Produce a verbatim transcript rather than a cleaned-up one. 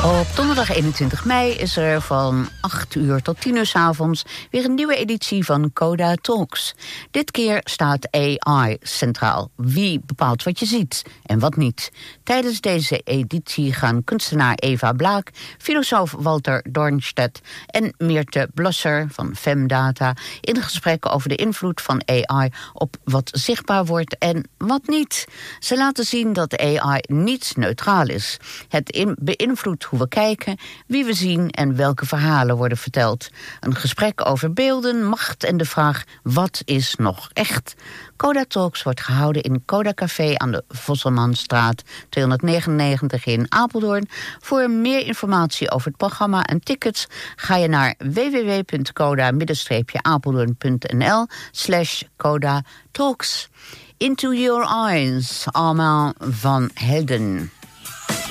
Op donderdag eenentwintig mei is er van acht uur tot tien uur 's avonds weer een nieuwe editie van Coda Talks. Dit keer staat A I centraal. Wie bepaalt wat je ziet en wat niet? Tijdens deze editie gaan kunstenaar Eva Blaak, filosoof Walter Dornstedt en Meerte Blosser van Femdata in gesprek over de invloed van A I op wat zichtbaar wordt en wat niet. Ze laten zien dat A I niet neutraal is. Het in beïnvloedt hoe we kijken, wie we zien en welke verhalen worden verteld. Een gesprek over beelden, macht en de vraag: wat is nog echt? Coda Talks wordt gehouden in Coda Café aan de Vosselmanstraat tweehonderdnegenennegentig in Apeldoorn. Voor meer informatie over het programma en tickets ga je naar w w w punt coda apeldoorn.nl slash Coda Talks. Into Your Eyes, Armand van Helden.